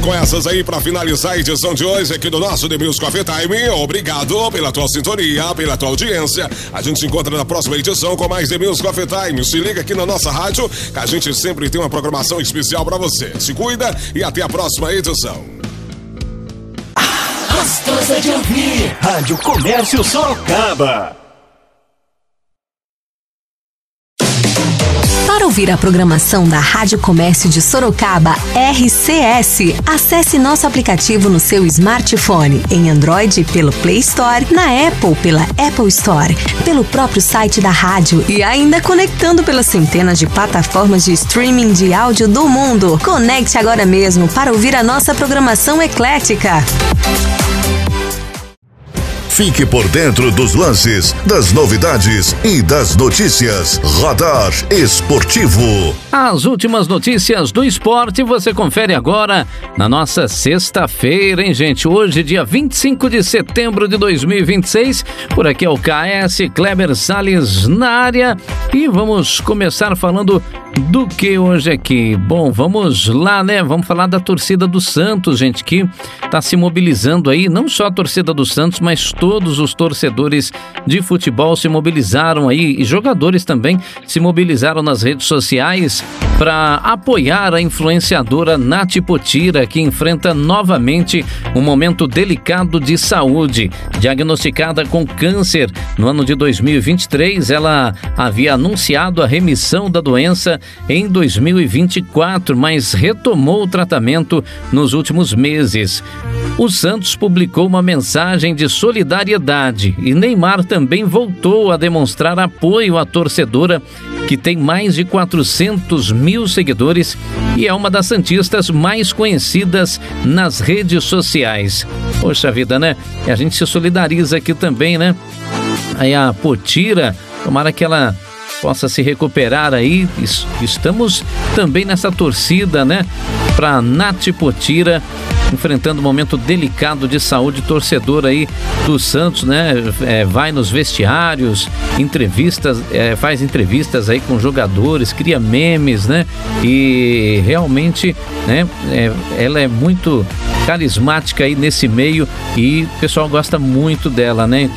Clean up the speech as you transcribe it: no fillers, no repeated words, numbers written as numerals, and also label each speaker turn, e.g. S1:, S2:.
S1: com essas aí para finalizar a edição de hoje aqui do nosso The Music Coffee Time. Obrigado pela tua sintonia, pela tua audiência. A gente se encontra na próxima edição com mais The Music Coffee Time. Se liga aqui na nossa rádio, que a gente sempre tem uma programação especial para você. Se cuida e até a próxima edição.
S2: Gostosa de ouvir. Rádio Comércio Sorocaba.
S3: Para ouvir a programação da Rádio Comércio de Sorocaba, RCS, acesse nosso aplicativo no seu smartphone, em Android pelo Play Store, na Apple pela Apple Store, pelo próprio site da rádio e ainda conectando pelas centenas de plataformas de streaming de áudio do mundo. Conecte agora mesmo para ouvir a nossa programação eclética.
S4: Fique por dentro dos lances, das novidades e das notícias. Radar Esportivo.
S5: As últimas notícias do esporte você confere agora na nossa sexta-feira, hein, gente? Hoje, dia 25 de setembro de 2026. Por aqui é o KS Kleber Salles na área. E vamos começar falando do que hoje aqui? Bom, vamos lá, né? Vamos falar da torcida do Santos, gente, que tá se mobilizando aí. Não só a torcida do Santos, mas todos os torcedores de futebol se mobilizaram aí e jogadores também se mobilizaram nas redes sociais para apoiar a influenciadora Nath Potira, que enfrenta novamente um momento delicado de saúde. Diagnosticada com câncer no ano de 2023, ela havia anunciado a remissão da doença em 2024, mas retomou o tratamento nos últimos meses. O Santos publicou uma mensagem de solidariedade e Neymar também voltou a demonstrar apoio à torcedora, que tem mais de 400 mil seguidores e é uma das santistas mais conhecidas nas redes sociais. Poxa vida, né? E a gente se solidariza aqui também, né? Aí a Potira, tomara que ela possa se recuperar aí. Estamos também nessa torcida, né? Para Nath Potira, enfrentando um momento delicado de saúde, torcedor aí do Santos, né? Vai nos vestiários, entrevistas, faz entrevistas aí com jogadores, cria memes, né? E realmente, né? Ela é muito carismática aí nesse meio e o pessoal gosta muito dela, né?